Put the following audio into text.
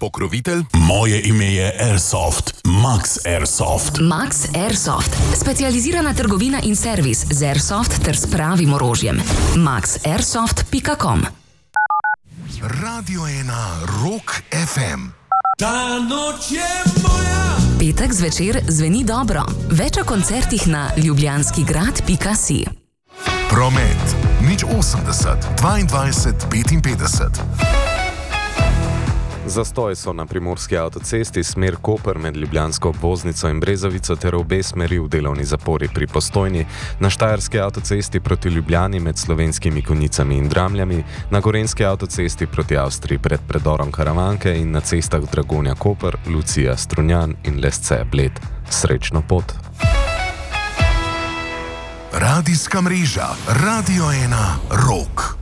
Pokrovitelj? Moje ime je Airsoft. Max Airsoft. Max Airsoft. Specializirana trgovina in servis z Airsoft ter s pravim orožjem. maxairsoft.com. Radio 1 Rock FM. Ta noč je moja. Petek zvečer zveni dobro. Več o koncertih na ljubljanskigrad.si. Promet. 080 22 55. Zastoj so na primorski avtocesti smer Koper med ljubljansko obvoznico in Brezovico ter obe smeri v delovni zapori pri Postojni, na štajerski avtocesti proti Ljubljani med Slovenskimi Konjicami in Dramljami, na gorenski avtocesti proti Avstriji pred predorom Karavanke in na cestah Dragonja Koper, Lucija Strunjan in Lesce Bled. Srečno pot! Radijska mreža Radio 1 Rock.